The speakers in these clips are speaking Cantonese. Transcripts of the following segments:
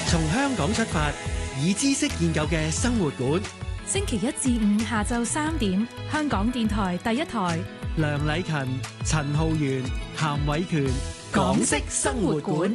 從香港出發，以知識研究嘅生活館。 星期一至五下晝3點，香港電台第一台。 梁禮勤、陳浩源、譚偉權，港式生活館。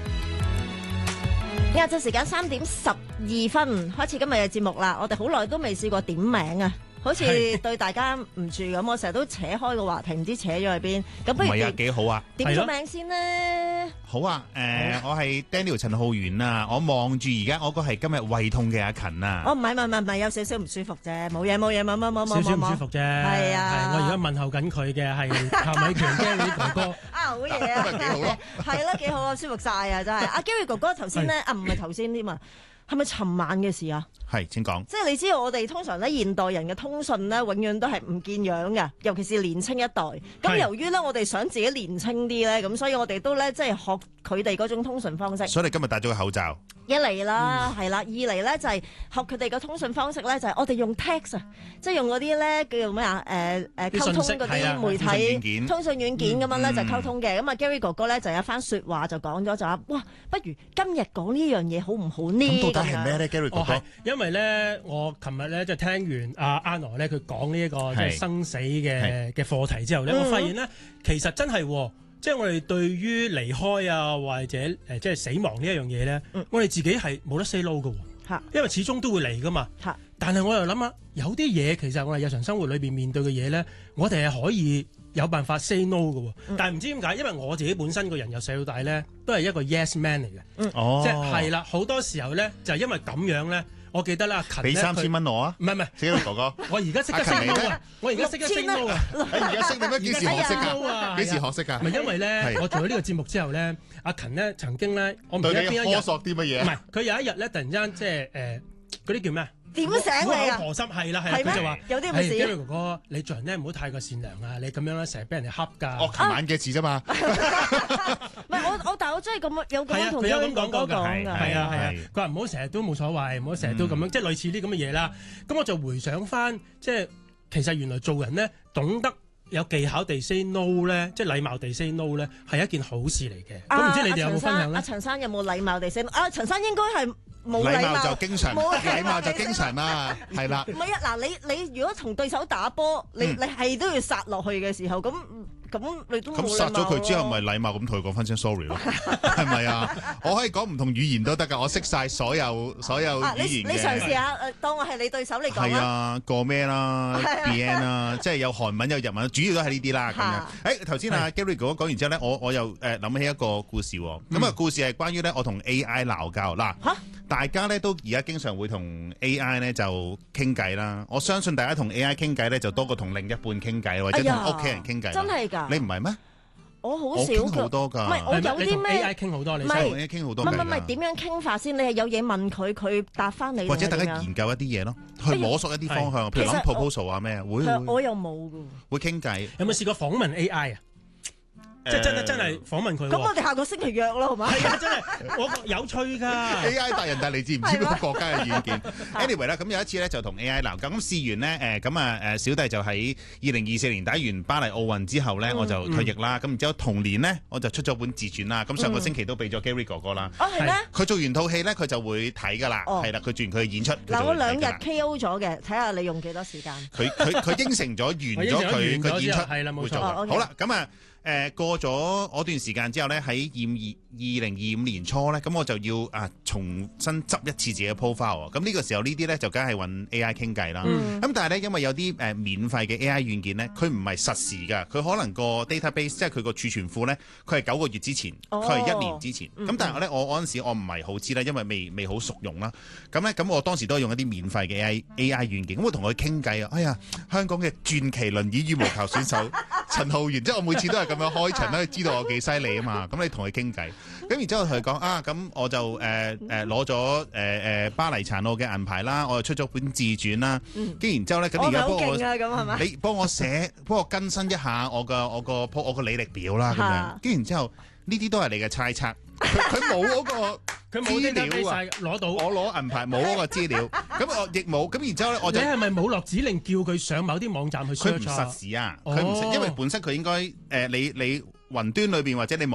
晏晝時間3點12分，開始今日嘅節目啦。我哋好耐都未試過點名啊，好似對大家唔住咁。我成日都扯開個話題，唔知扯咗去邊。咁不如唔係啊，幾好啊！點咗名先呢？ 好啊，我係 Daniel 陳浩源啊，我望住而家我個係今日胃痛嘅阿勤啊。 哦，唔係，有少少唔舒服啫，冇嘢，冇。 少少唔舒服啫。係啊，我而家問候緊佢嘅係譚偉權 Gary 哥哥。 啊，好嘢啊！幾好咯，係咯，幾好啊，舒服晒啊，真係。阿 Gary 哥哥頭先咧，唔係頭先添啊。係咪尋晚嘅事啊？ 係，請講。即係你知道我哋通常咧現代人嘅通訊咧，永遠都係唔見樣嘅，尤其是年青一代。咁由於咧，我哋想自己年青啲咧，咁所以我哋都咧即係學佢哋嗰種通訊方式。 所以你今日戴咗個口罩。 一嚟啦，係啦；二嚟咧就係學佢哋嘅通訊方式咧，就係我哋用 text 啊，即係用嗰啲咧叫做咩啊？溝通嗰啲媒體通訊軟件咁樣咧就溝通嘅。咁啊 Gary 哥哥咧就有一番説話就講咗就話：哇，不如今日講呢樣嘢好唔好呢？ 咁到底係咩咧 Gary 哥哥？ 因為咧，我琴日咧就聽完阿 Anna 咧佢講呢一個即係生死嘅課題之後咧，我發現咧其實真係。即係我哋對於離開啊，或者即係死亡呢一樣嘢咧，我哋自己係冇得 say no 㗎喎，因為始終都會嚟噶嘛。但係我又諗下，有啲嘢其實我哋日常生活裏邊面對嘅嘢咧，我哋係可以有辦法 say no 㗎喎。但係唔知點解，因為我自己本身個人由細到大咧，都係一個 yes man 嚟嘅。即係啦，好多時候咧就係因為咁樣咧。我記得啦，勤俾3000蚊我啊！ 唔係，Gary 哥哥，我而家識得 say no 啊！我而家識得 say no 啊！ 而家識點樣？幾時學識㗎？幾時學識㗎？ 唔係因為咧，我做咗呢個節目之後咧，阿勤咧曾經咧，我唔記得邊一日， 摸索啲乜嘢？ 唔係，佢有一日咧，突然間即係嗰啲叫咩？ 點醒你啊？ 婆心係啦，佢就話有啲咩事 ？Gary 哥哥，你做人咧唔好太過善良啊！你咁樣咧成日俾人哋恰㗎。 我琴晚嘅事啫嘛。 唔係但係我真係咁有咁樣同 Gary 哥哥講㗎。 係啊，佢話唔好成日都冇所謂，唔好成日都咁樣，即係類似啲咁嘅嘢啦。咁我就回想翻，即係其實原來做人咧懂得有技巧地 say no 咧，即係禮貌地 say no 咧，係一件好事嚟嘅。咁唔知你哋有冇分享咧？ 阿陳生有冇禮貌地 say no？陳生應該係。冇禮貌就經常，禮貌就經常啦，係啦。 唔係啊，嗱，你如果同對手打波，你係都要殺落去嘅時候，咁你都冇禮貌。咁殺咗佢之後，咪禮貌咁同佢講翻聲 sorry 咯，係咪啊？我可以講唔同語言都得㗎，我識晒所有語言嘅。 你嘗試下，當我係你對手嚟講。係啊，過咩啦 ，bien 啦，即係有韓文有日文，主要都係呢啲啦咁樣。頭先阿 Gary 哥哥講完之後咧，我又諗起一個故事喎。咁啊，故事係關於咧我同 AI 鬧交嗱。大家咧都而家經常會同 AI 咧就傾偈啦。我相信大家同 AI 傾偈咧就多過同另一半傾偈，或者同屋企人傾偈。 真係㗎？你唔係咩？ 我好少㗎。 好多㗎。 唔係我有啲咩 AI 傾好多，你同 AI 傾好多。 唔係點樣傾法先？你係有嘢問佢，佢答翻你， 或者大家研究一啲嘢咯，去摸索一啲方向，譬如諗 proposal 啊咩？會。 我又冇㗎。 會傾偈。 有冇試過訪問 AI 啊？即係真係訪問佢。 咁我哋下個星期約咯，好嘛？ 係啊，真係我有趣㗎。 AI 達人，但係你知唔知邊個國家嘅意見？Anyway 啦，咁有一次咧就同 AI 鬧交，咁試完咧小弟就喺2024年打完巴黎奧運之後咧，我就退役啦。咁然之後同年咧，我就出咗本自傳啦。咁上個星期都俾咗 Gary 哥哥啦。 哦，係咩？ 佢做完套戲咧，佢就會睇㗎啦。係啦，佢做完佢嘅演出。 嗱，我2日 KO 咗嘅，睇下你用幾多時間。 佢應承咗完咗佢嘅演出， 係啦，冇錯。 好啦，咁啊。過咗嗰段時間之後咧，喺2025年初咧，咁我就要重新執一次自己嘅 profile。咁呢個時候呢啲咧就梗係揾 AI 傾偈啦。咁但係咧，因為有啲免費嘅 AI 軟件咧，佢唔係實時㗎，佢可能個 database 即係佢個儲存庫咧，佢係9個月之前，佢係1年之前。咁但係咧，我嗰陣時我唔係好知啦，因為未好熟用啦。咁我當時都係用一啲免費嘅 AI 軟件。咁我同佢傾偈啊，哎呀，香港嘅傳奇輪椅羽毛球選手陳浩源，即係我每次都係咁樣開場咧，知道我幾犀利啊嘛。咁你同佢傾偈，咁然之後同佢講咁我就攞咗巴黎殘奧嘅銀牌啦，我又出咗本自傳啦。跟然之後咧，咁而家你幫我寫，幫我更新一下我個履歷表啦，咁樣。跟然之後呢啲都係你嘅猜測，佢冇嗰個資料啊， 攞到我攞銀牌冇嗰個資料，咁我亦冇。咁然之後咧，我就你係咪冇落指令叫佢上某啲網站去 search？ 佢唔實時啊，佢唔實，因為本身佢應該你雲端裏邊或者你